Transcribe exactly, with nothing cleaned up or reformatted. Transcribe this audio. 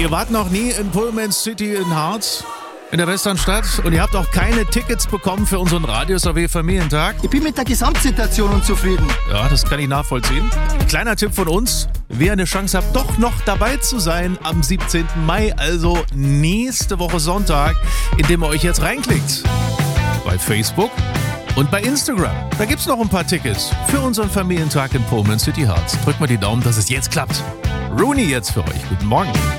Ihr wart noch nie in Pullman City in Harz, in der Westernstadt, und ihr habt auch keine Tickets bekommen für unseren Radio-S A W Familientag. Ich bin mit der Gesamtsituation unzufrieden. Ja, das kann ich nachvollziehen. Kleiner Tipp von uns, wer eine Chance hat, doch noch dabei zu sein am siebzehnten Mai, also nächste Woche Sonntag, indem ihr euch jetzt reinklickt. Bei Facebook und bei Instagram. Da gibt's noch ein paar Tickets für unseren Familientag in Pullman City Harz. Drückt mal die Daumen, dass es jetzt klappt. Rooney jetzt für euch. Guten Morgen.